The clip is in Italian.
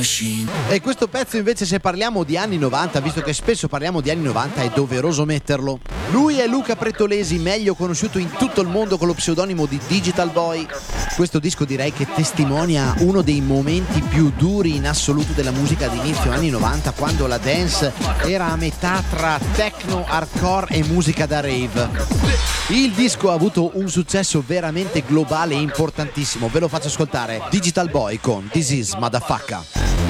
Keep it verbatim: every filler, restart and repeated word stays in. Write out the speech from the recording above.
E questo pezzo invece, se parliamo di anni novanta, visto che spesso parliamo di anni novanta, è doveroso metterlo. Lui è Luca Pretolesi, meglio conosciuto in tutto il mondo con lo pseudonimo di Digital Boy. Questo disco direi che testimonia uno dei momenti più duri in assoluto della musica di inizio anni novanta, quando la dance era a metà tra techno, hardcore e musica da rave. Il disco ha avuto un successo veramente globale e importantissimo. Ve lo faccio ascoltare: Digital Boy con This Is Motherfucker.